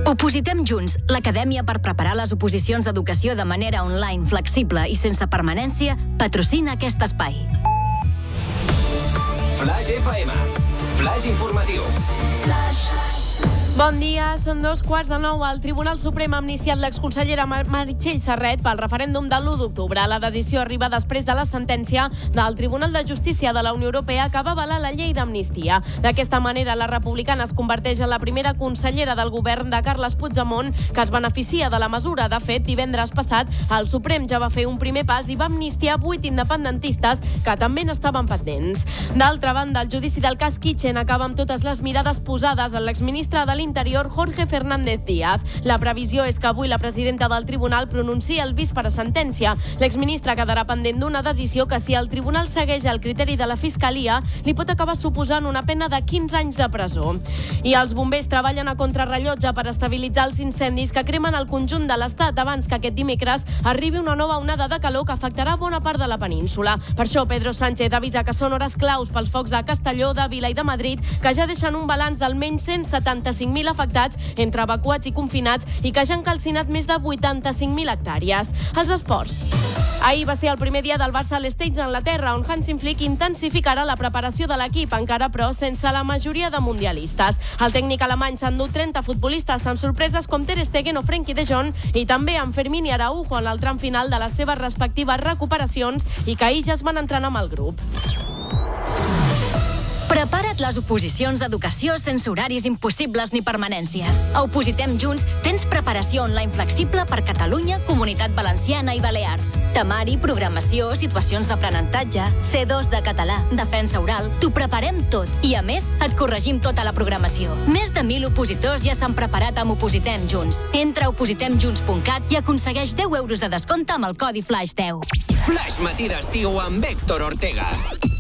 Opositem Junts, l'acadèmia per preparar les oposicions d'educació de manera online, flexible i sense permanència, patrocina aquest espai. Flash FM. Flash informatiu. Bon dia, són 8:45. El Tribunal Suprem ha amnistiat l'exconsellera Meritxell Serret pel referèndum de l'1 d'octubre. La decisió arriba després de la sentència del Tribunal de Justícia de la Unió Europea que va avalar la llei d'amnistia. D'aquesta manera, la republicana es converteix en la primera consellera del govern de Carles Puigdemont que es beneficia de la mesura. De fet, divendres passat, el Suprem ja va fer un primer pas i va amnistiar 8 independentistes que també n'estaven pendents. D'altra banda, el judici del cas Kitchen acaba amb totes les mirades posades en l'exministre de l'Interior, Jorge Fernández Díaz. La previsió és que avui la presidenta del tribunal pronunciï el vist per a sentència. L'exministre quedarà pendent d'una decisió que, si el tribunal segueix el criteri de la Fiscalia, li pot acabar suposant una pena de 15 anys de presó. I els bombers treballen a contrarrellotge per estabilitzar els incendis que cremen el conjunt de l'Estat abans que aquest dimecres arribi una nova onada de calor que afectarà bona part de la península. Per això, Pedro Sánchez avisa que són hores claus pels focs de Castelló, de Vila i de Madrid, que ja deixen un balanç d'almenys 175.000 afectats entre evacuats i confinats i que ja han calcinat més de 85.000 hectàrees. Els esports. Ahir va ser el primer dia del Barça a l'Estates, Anglaterra, on Hansi Flick intensificarà la preparació de l'equip, encara però sense la majoria de mundialistes. El tècnic alemany s'ha endut 30 futbolistes amb sorpreses com Ter Stegen o Frenkie de Jong i també amb Fermín i Araujo en el tram final de les seves respectives recuperacions i que ahir ja es van entrenar amb el grup. Prepara't les oposicions d'educació sense horaris impossibles ni permanències. A Opositem Junts tens preparació online flexible per Catalunya, Comunitat Valenciana i Balears. Temari, programació, situacions d'aprenentatge, C2 de català, defensa oral... T'ho preparem tot i, a més, et corregim tota la programació. Més de 1.000 opositors ja s'han preparat amb Opositem Junts. Entra a opositemjunts.cat i aconsegueix 10 euros de descompte amb el codi FLASH10. Flash matí d'estiu amb Héctor Ortega.